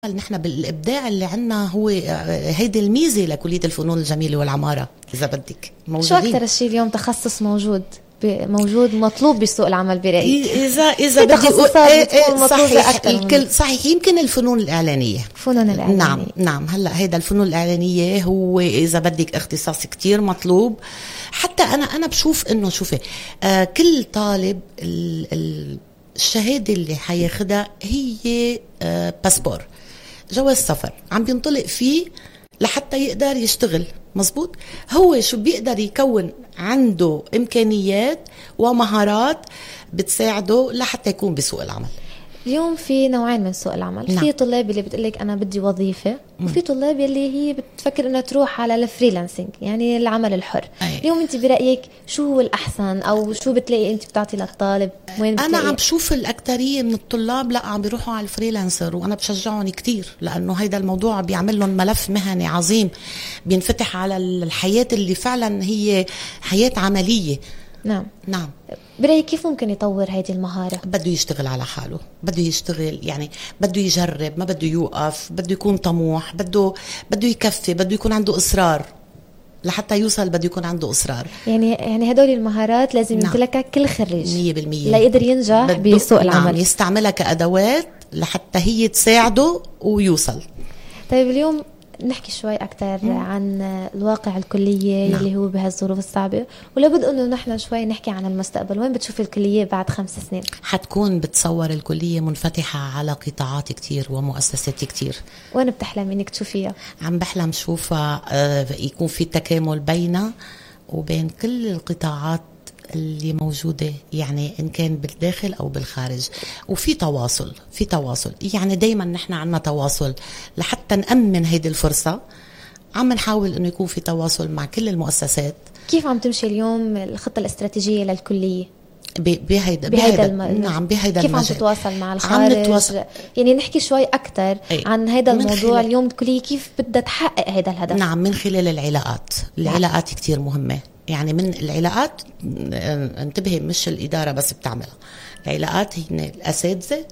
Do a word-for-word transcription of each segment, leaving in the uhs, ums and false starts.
نحن بالإبداع اللي عنا هو هيدي الميزة لكلية الفنون الجميلة والعمارة إذا بدك موجودين. شو أكتر شيء اليوم تخصص موجود موجود مطلوب بسوق العمل برأيك؟ إذا إذا بدي أقول صحيح الكل صحيح يمكن الفنون الإعلانية. فنون الإعلانية نعم نعم هلا هيدا الفنون الإعلانية هو إذا بدك اختصاص كتير مطلوب. حتى أنا أنا بشوف إنه شوفي آه كل طالب ال ال الشهادة اللي حياخدها هي آه باسبور، جواز سفر عم بينطلق فيه لحتى يقدر يشتغل. مزبوط. هو شو بيقدر يكون عنده إمكانيات ومهارات بتساعده لحتى يكون بسوق العمل. اليوم في نوعين من سوق العمل. نعم. في طلاب اللي بتقلك أنا بدي وظيفة، وفي طلاب اللي هي بتفكر إنها تروح على الفريلانسنج يعني العمل الحر. أي. اليوم أنت برأيك شو هو الأحسن أو شو بتلاقي أنت بتعطي للطالب؟ وين أنا عم بشوف الأكترية من الطلاب لا عم بيروحوا على الفريلانسر، وأنا بشجعهم كتير لأنه هيدا الموضوع بيعمل لهم ملف مهني عظيم بينفتح على الحياة اللي فعلا هي حياة عملية. نعم نعم. برأيك كيف ممكن يطور هذه المهارة؟ بده يشتغل على حاله، بده يشتغل يعني بده يجرب، ما بده يوقف، بده يكون طموح، بده بده يكفي، بده يكون عنده إصرار لحتى يوصل، بده يكون عنده إصرار. يعني يعني هدول المهارات لازم يمتلكها كل خريج مية بالمية لا يقدر ينجح بسوق العمل. نعم يستعملها كأدوات لحتى هي تساعده ويوصل. طيب اليوم نحكي شوي أكتر مم. عن الواقع الكلية. نعم. اللي هو بهالظروف الصعبة، ولابد أنه نحن شوي نحكي عن المستقبل. وين بتشوف الكلية بعد خمس سنين؟ حتكون بتصور الكلية منفتحة على قطاعات كتير ومؤسسات كتير. وين بتحلم إنك تشوفيها؟ عم بحلم شوفها يكون في تكامل بيننا وبين كل القطاعات اللي موجودة، يعني إن كان بالداخل أو بالخارج، وفي تواصل في تواصل يعني دايما نحن عنا تواصل لحتى نأمن هيدي الفرصة. عم نحاول إنه يكون في تواصل مع كل المؤسسات. كيف عم تمشي اليوم الخطة الاستراتيجية للكلية بهيدا بهيدا الم... نعم بهيدا كيف المجال. عم تتواصل مع الخارج؟ عم نتواصل... يعني نحكي شوي أكتر أي. عن هذا الموضوع خلال... اليوم الكلية كيف بدها تحقق هذا الهدف؟ نعم من خلال العلاقات. العلاقات نعم. كتير مهمة. يعني من العلاقات انتبهي مش الإدارة بس بتعملها، العلاقات هن الأساتذة،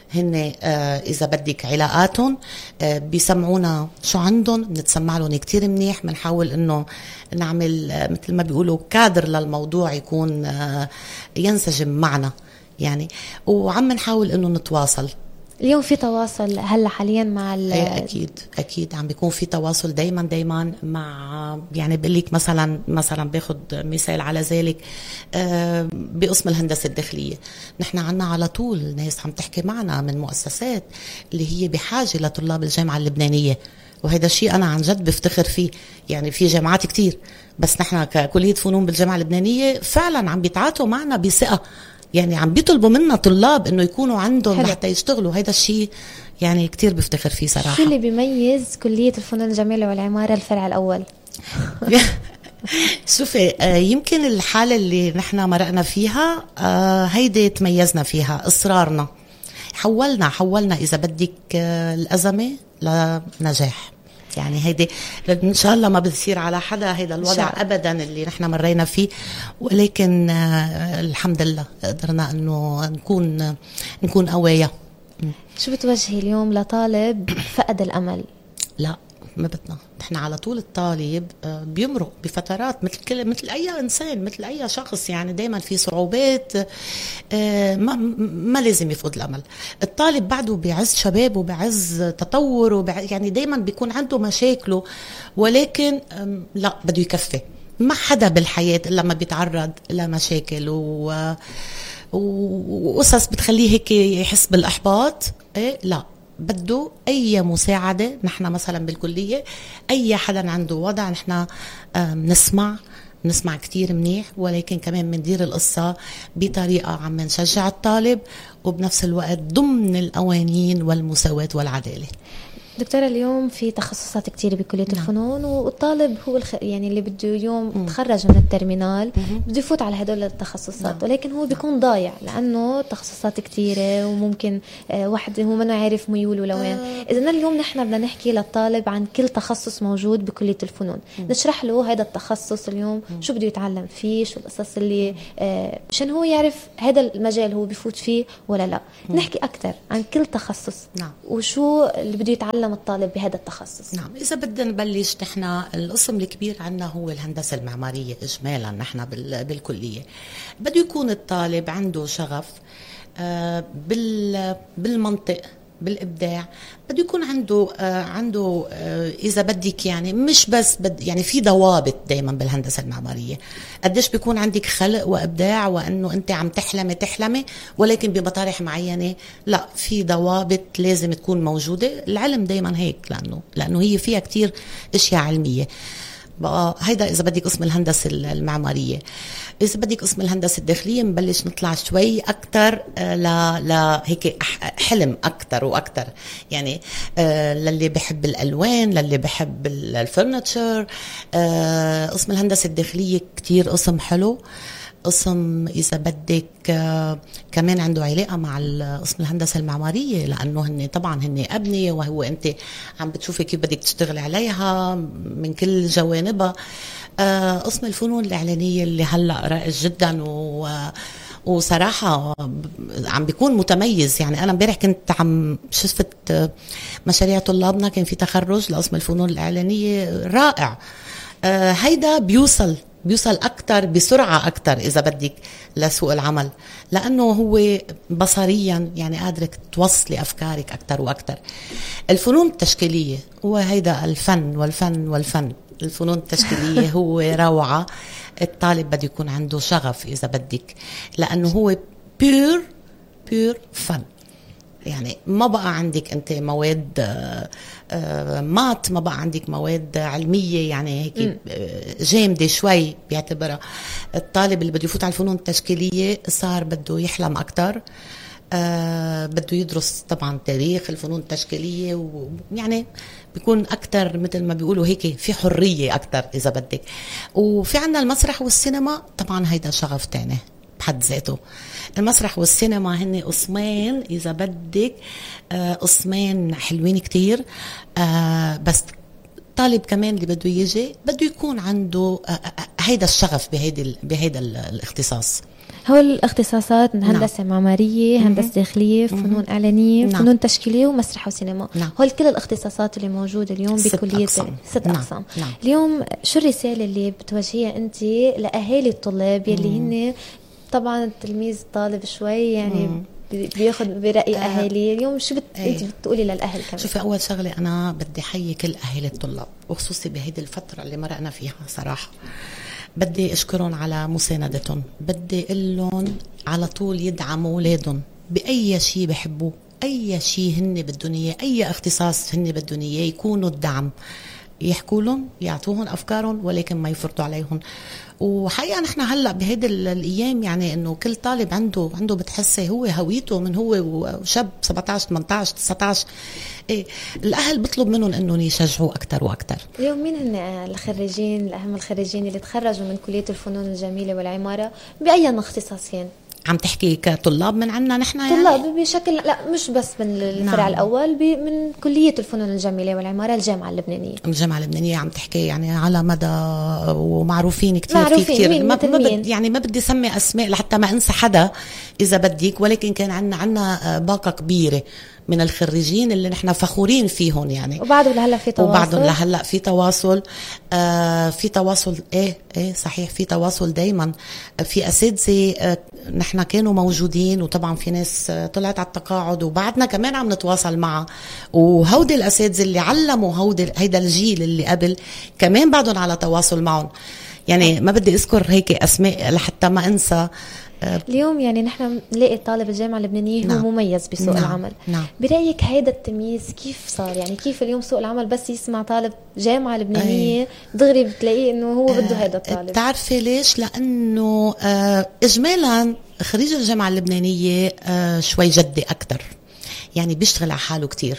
هن آه إذا بدك علاقاتهم آه بيسمعونا شو عندهم، بنتسمع لهم كتير منيح. بنحاول إنه نعمل آه مثل ما بيقولوا كادر للموضوع يكون آه ينسجم معنا يعني، وعم نحاول إنه نتواصل. اليوم في تواصل هلا حاليا مع اكيد اكيد عم بيكون في تواصل دايما دايما مع يعني بقول لك مثلا مثلا باخذ مثال على ذلك آه بقسم الهندسه الداخليه. نحن عنا على طول ناس عم تحكي معنا من مؤسسات اللي هي بحاجه لطلاب الجامعه اللبنانيه، وهذا الشيء انا عن جد بفتخر فيه. يعني في جامعات كتير بس نحن ككليه فنون بالجامعه اللبنانيه فعلا عم بيتعاطوا معنا بثقه، يعني عم بيطلبوا منا طلاب انه يكونوا عندهم حلو. حتى يشتغلوا. هيدا الشيء يعني كتير بفتخر فيه صراحة. شو اللي بيميز كلية الفنون الجميلة والعمارة الفرع الأول؟ شوفي آه يمكن الحالة اللي نحن مرقنا فيها آه هيدي تميزنا فيها إصرارنا. حولنا حولنا إذا بدك آه الأزمة لنجاح. يعني هيدي إن شاء الله ما بتصير على حدا هيدا الوضع أبدا اللي نحن مرينا فيه، ولكن آه الحمد لله قدرنا إنه نكون نكون قوية. شو بتوجهي اليوم لطالب فقد الأمل؟ لا ما بدنا، نحن على طول الطالب بيمرق بفترات مثل كل مثل أي إنسان مثل أي شخص، يعني دايما في صعوبات ما, ما لازم يفقد الأمل. الطالب بعده بعز شباب وبعز تطور وبعز يعني دايما بيكون عنده مشاكله، ولكن لا بده يكفي. ما حدا بالحياة إلا ما بيتعرض لمشاكل و وقصص بتخليه هيك يحس بالإحباط. إيه لا بده أي مساعدة. نحن مثلا بالكلية أي حدا عنده وضع نحن نسمع نسمع كتير منيح، ولكن كمان مندير القصة بطريقة عم نشجع الطالب وبنفس الوقت ضمن القوانين والمساواة والعدالة. دكتورة اليوم في تخصصات كتير بكلية نعم. الفنون، والطالب هو الخ... يعني اللي بده اليوم مم. تخرج من الترمينال بده يفوت على هدول التخصصات نعم. ولكن هو بيكون ضايع لأنه تخصصات كتيرة، وممكن آه واحد هو ما عارف ميوله لوين. آه. إذن اليوم نحن بدنا نحكي للطالب عن كل تخصص موجود بكلية الفنون، مم. نشرح له هذا التخصص اليوم مم. شو بده يتعلم فيه، شو القصص اللي آه عشان هو يعرف هذا المجال هو بيفوت فيه ولا لا. مم. نحكي أكتر عن كل تخصص نعم. وشو اللي بده يتعلم الطالب بهذا التخصص. نعم، إذا بدنا نبلش نحن القسم الكبير عنا هو الهندسة المعمارية إجمالا. نحن بالكلية بده يكون الطالب عنده شغف بالمنطق، بالإبداع، بده يكون عنده آه عنده آه إذا بدك يعني مش بس بد يعني في ضوابط دايما بالهندسة المعمارية. قديش بيكون عندك خلق وإبداع وأنه أنت عم تحلمي تحلمي ولكن بمطارح معينة لا، في ضوابط لازم تكون موجودة. العلم دايما هيك لأنه لأنه هي فيها كتير أشياء علمية. بقى هيدا إذا بدك قسم الهندسة المعمارية. إذا بدك قسم الهندسة الداخلية نبلش نطلع شوي أكتر لا لا هيك حلم أكتر وأكتر، يعني آه للي بحب الألوان، للي بحب الفرنتشر. آه قسم الهندسة الداخلية كتير قسم حلو، قسم إذا بدك آه كمان عنده علاقة مع قسم الهندسة المعمارية لأنه هن طبعا هن أبنية، وهو أنت عم بتشوفي كيف بدك تشتغل عليها من كل جوانبها. آه قسم الفنون الإعلانية اللي هلأ رائج جدا و وصراحة عم بيكون متميز. يعني أنا امبارح كنت عم شفت مشاريع طلابنا، كان في تخرج لقسم الفنون الإعلانية رائع. آه هيدا بيوصل بيوصل أكتر بسرعة أكتر إذا بدك لسوق العمل، لأنه هو بصريا يعني قادرك توصلي أفكارك أكتر وأكتر. الفنون التشكيلية هو هيدا الفن والفن والفن. الفنون التشكيلية هو روعة. الطالب بده يكون عنده شغف إذا بدك، لأنه هو بيور بيور فن. يعني ما بقى عندك أنت مواد آآ آآ مات، ما بقى عندك مواد علمية يعني هيك جامدة شوي بيعتبرها. الطالب اللي بده يفوت على الفنون التشكيلية صار بده يحلم أكتر، بده يدرس طبعا تاريخ الفنون التشكيلية، ويعني بيكون أكتر مثل ما بيقولوا هيك في حرية أكتر إذا بدك. وفي عنا المسرح والسينما طبعا هيدا شغف تاني بحد ذاته. المسرح والسينما هن قسمين إذا بدك، آه قسمين حلوين كتير. آه بس طالب كمان اللي بده يجي بده يكون عنده آه هيدا الشغف بهيدا بهيدا الاختصاص. هو الاختصاصات هندسة نعم. معمارية، هندسة داخلية، فنون إعلانية، نعم. فنون تشكيلية، ومسرح وسينما. نعم. هول كل الاختصاصات اللي موجودة اليوم بكلية ست أقسام. ست نعم. أقسام. نعم. اليوم شو الرسالة اللي بتوجهيها أنت لأهالي الطلاب يلي هن طبعا التلميذ طالب شوي يعني مم. بياخد برأي آه. أهالي اليوم، شو بت... أيه. أنت بتقولي للأهل كمان؟ شوفي، أول شغلة أنا بدي حيي كل أهالي الطلاب، وخصوصي بهيدي الفترة اللي مرقنا فيها صراحة. بدي أشكرهم على مساندتهم، بدي أقولهم على طول يدعموا أولادهم بأي شيء بحبوه، أي شيء هن بدهم إياه، أي اختصاص هن بدهم إياه، يكونوا الدعم، يحكوا لهم، يعطوهم أفكارهم، ولكن ما يفرضوا عليهم. وحقيقة نحن هلأ بهيدي الأيام يعني إنه كل طالب عنده عنده بتحسي هو هويته من هو وشاب سبعتاشر ثمانتاشر تسعتاشر. إيه الأهل بطلب منهم إنهم يشجعوا أكتر وأكتر. اليوم مين هن الخريجين الأهم الخريجين اللي تخرجوا من كلية الفنون الجميلة والعمارة بأي اختصاصين؟ عم تحكي كطلاب من عنا نحن يعني؟ طلاب بشكل لا مش بس من الفرع نعم. الأول من كلية الفنون الجميلة والعمارة الجامعة اللبنانية. الجامعة اللبنانية عم تحكي يعني على مدى ومعروفين كتير. معروفين كتير مين ما, ما مين؟ بد يعني ما بدي سمي أسماء لحتى ما أنسى حدا إذا بديك، ولكن كان عنا عنا باقة كبيرة من الخريجين اللي نحن فخورين فيهم يعني. وبعده لهلا في تواصل. وبعده لهلا في تواصل. آه في تواصل ايه ايه صحيح، في تواصل دايما. في اساتذه آه نحن كانوا موجودين، وطبعا في ناس آه طلعت على التقاعد وبعدنا كمان عم نتواصل معها، وهودي الاساتذه اللي علموا هودي هيدا الجيل اللي قبل كمان بعدهم على تواصل معهم. يعني ما بدي اذكر هيك اسماء لحتى ما انسى. اليوم يعني نحن نلاقي طالب الجامعة اللبنانية نعم. هو مميز بسوق نعم. العمل. نعم. برأيك هيدا التمييز كيف صار؟ يعني كيف اليوم سوق العمل بس يسمع طالب جامعة لبنانية أي. دغري بتلاقيه انه هو بده هيدا الطالب؟ بتعرفي ليش؟ لانه آه اجمالا خريج الجامعة اللبنانية آه شوي جدي اكتر، يعني بيشتغل على حاله كتير.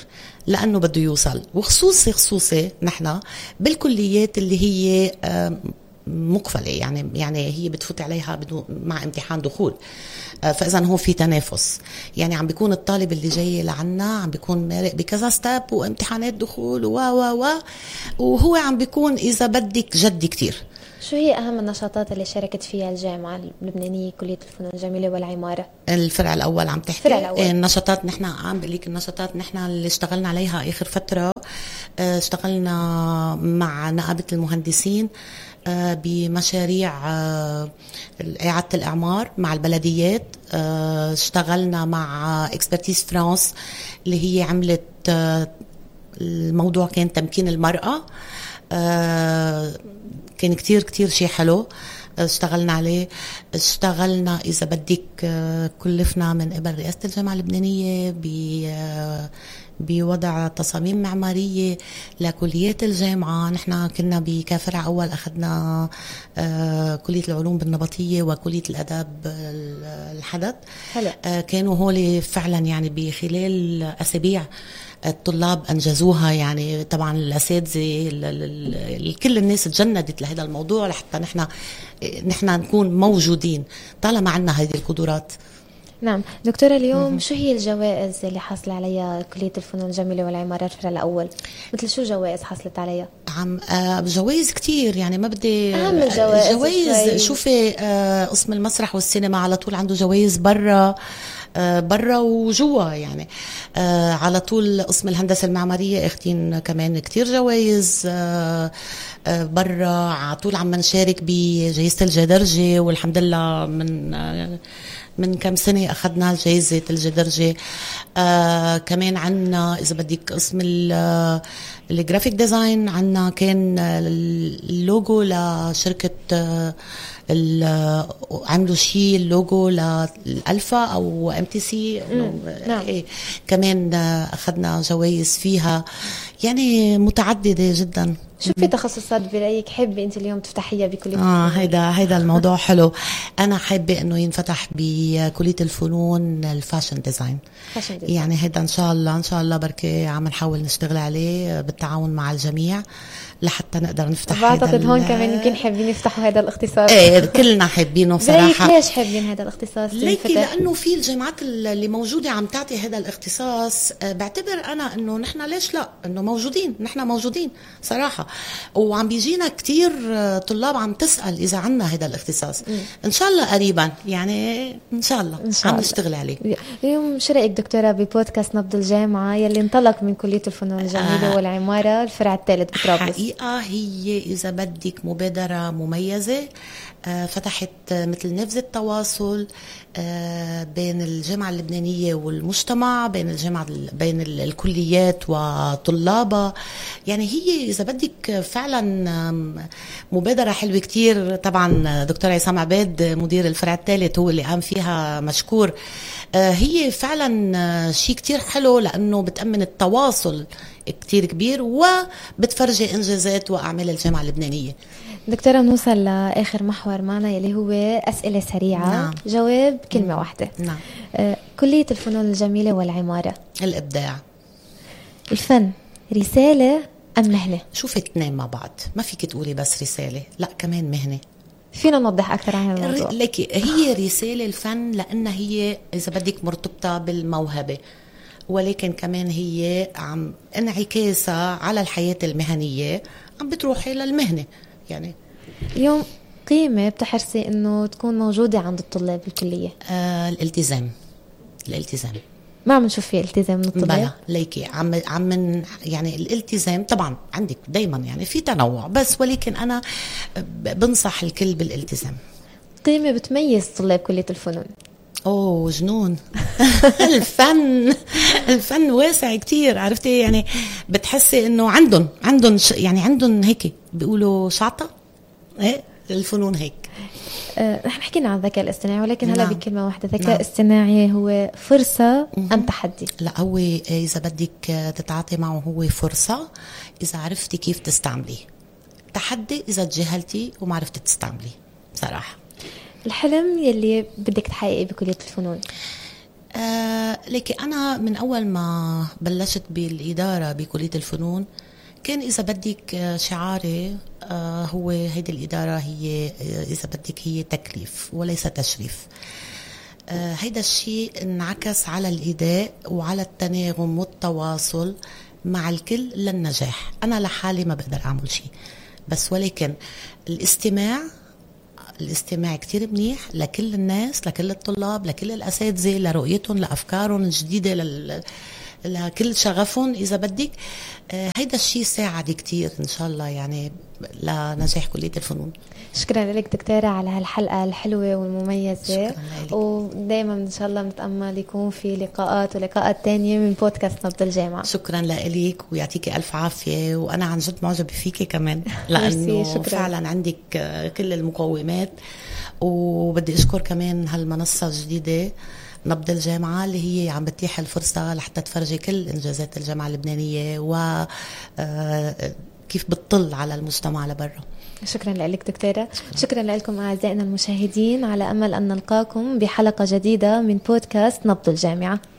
لأنه بده يوصل. وخصوصي خصوصي نحن بالكليات اللي هي مقفلة، يعني يعني هي بتفوت عليها بدون مع امتحان دخول، فإذا هو في تنافس، يعني عم بيكون الطالب اللي جاي لعنا عم بيكون مارق بكذا ستاب وامتحانات دخول و و و وهو عم بيكون إذا بدك جدي كتير. شو هي أهم النشاطات اللي شاركت فيها الجامعة اللبنانية كلية الفنون الجميلة والعمارة؟ الفرع الأول عم تحكي؟ الفرع الأول. النشاطات نحن عم بقلك النشاطات نحن اللي اشتغلنا عليها آخر فترة، اشتغلنا مع نقابة المهندسين بمشاريع إعادة الإعمار مع البلديات، اشتغلنا مع اكسبرتيز فرانس اللي هي عملت الموضوع كان تمكين المرأة، كان كتير كتير شيء حلو اشتغلنا عليه. اشتغلنا إذا بدك كلفنا من قبل رئاسة الجامعة اللبنانية ب بوضع تصاميم معمارية لكليات الجامعة. نحن كنا بكافرع أول أخذنا كلية العلوم بالنبطية وكلية الأداب الحدث. كانوا هولي فعلا يعني بخلال أسابيع الطلاب أنجزوها، يعني طبعا الأساتذة كل الناس تجندت لهذا الموضوع لحتى نحن نحن نكون موجودين طالما عنا هذه القدرات. نعم دكتورة، اليوم شو هي الجوائز اللي حصل عليها كلية الفنون الجميلة والعمارة الفرع الأول؟ مثل شو جوائز حصلت عليها؟ عم آه جوائز كتير، يعني ما بدي أهم الجوائز. جوائز شوفي آه قسم المسرح والسينما على طول عنده جوائز برا آه برا وجوا، يعني آه على طول قسم الهندسة المعمارية اخدين كمان كتير جوائز آه آه برا. على طول عم نشارك بجائزة الجدرجة، والحمد لله من آه من كم سنة أخذنا جائزة الجدرجة. آه كمان عنا إذا بدك قسم الجرافيك ديزاين، عنا كان اللوجو لشركة آه عملوا شيء اللوجو للألفا أو ام تي سي. نعم. إيه كمان أخذنا جوائز فيها، يعني متعددة جدا. شو في تخصصات برأيك حابة أنت اليوم تفتحيها بكلية آه الفنون؟ هيدا هيدا الموضوع حلو. أنا حابة إنه ينفتح بكلية الفنون الفاشن ديزاين. فاشن ديزاين. يعني هيدا إن شاء الله إن شاء الله بركي عم نحاول نشتغل عليه بالتعاون مع الجميع لحتى نقدر نفتح. بعتقد هون كمان يمكن حابين يفتحوا هذا الاختصاص. ايه كلنا حابينه صراحة. ليش حابين هذا الاختصاص؟ ليكي لأنه في الجامعات اللي موجودة عم تعطي هذا الاختصاص. بعتبر أنا إنه نحن ليش لا إنه موجودين، نحن موجودين صراحة، وعم بيجينا كتير طلاب عم تسأل إذا عنا هذا الاختصاص. م. إن شاء الله قريبا، يعني إن شاء الله إن شاء عم نشتغل عليه. اليوم شو رأيك دكتورة ببودكاست نبض الجامعة يلي انطلق من كلية الفنون الجميلة آه والعمارة الفرع الثالث بطرابلس؟ حقيقة هي إذا بدك مبادرة مميزة، آه فتحت مثل نفذ التواصل آه بين الجامعة اللبنانية والمجتمع، بين الجامعة بين الكليات وطلابها. يعني هي إذا بدك فعلا مبادرة حلوة كتير. طبعا دكتور عصام عباد مدير الفرع الثالث هو اللي قام فيها، مشكور. آه هي فعلا شيء كتير حلو لأنه بتأمن التواصل كتير كبير وبتفرجي إنجازات وأعمال الجامعة اللبنانية. دكتورة، نوصل لآخر محور معنا يلي هو أسئلة سريعة. نعم. جواب كلمة واحدة. نعم. آه كلية الفنون الجميلة والعمارة. الإبداع. الفن رسالة أم مهنة؟ شوفي اثنين مع بعض، ما فيك تقولي بس رسالة، لا كمان مهنة. فينا نوضح أكثر عن الموضوع؟ لكي هي رسالة الفن لأنها هي إذا بدك مرتبطة بالموهبة، ولكن كمان هي عم انعكاسها على الحياة المهنية، عم بتروحي للمهنة. يعني اليوم قيمة بتحرصي إنه تكون موجودة عند الطلاب بالكلية؟ آه الالتزام. الالتزام ما عم نشوف فيه التزام من الطلاب. بلا ليكي عم عم يعني الالتزام طبعا عندك دايما يعني في تنوع، بس ولكن أنا بنصح الكل بالالتزام. قيمة بتميز طلاب كلية الفنون؟ اوه جنون. الفن الفن واسع كتير، عرفتي؟ يعني بتحسي انه عندهم عندهم يعني عندهم هيك بيقولوا شعطة ايه الفنون هيك. أه حكينا عن الذكاء الاصطناعي، ولكن هلا نعم. بكلمة واحدة، الذكاء نعم. الاصطناعي هو فرصة م- ام تحدي؟ لا هو اذا بدك تتعاطي معه هو فرصة اذا عرفتي كيف تستعمليه، تحدي اذا تجاهلتي وما عرفتي تستعمليه. بصراحة الحلم يلي بدك تحققيه بكلية الفنون؟ آه لكن أنا من أول ما بلشت بالإدارة بكلية الفنون كان إذا بدك شعاري آه هو هيدي الإدارة هي إذا بدك هي تكليف وليس تشريف. آه هيدا الشيء انعكس على الإداء وعلى التناغم والتواصل مع الكل للنجاح. أنا لحالي ما بقدر أعمل شيء، بس ولكن الاستماع الاستماع كتير منيح لكل الناس، لكل الطلاب، لكل الأساتذة، لرؤيتهم، لأفكارهم الجديدة، لل... لكل شغفهم إذا بدك. آه هيدا الشيء ساعد كتير إن شاء الله يعني لنجاح كلية الفنون. شكرا لك دكتورة على هالحلقة الحلوة والمميزة، ودائما إن شاء الله نتأمل يكون في لقاءات ولقاءات تانية من بودكاست نبض الجامعة. شكرا لك ويعطيك ألف عافية، وأنا عن جد معجبة فيكي كمان لأنه فعلا عندك كل المقومات. وبدي أشكر كمان هالمنصة الجديدة نبض الجامعة اللي هي عم بتيح الفرصة لحتى تفرجي كل إنجازات الجامعة اللبنانية وكيف بتطل على المجتمع لبرا. شكرا لك دكتورة. شكرا, شكرا لكم أعزائنا المشاهدين، على أمل أن نلقاكم بحلقة جديدة من بودكاست نبض الجامعة.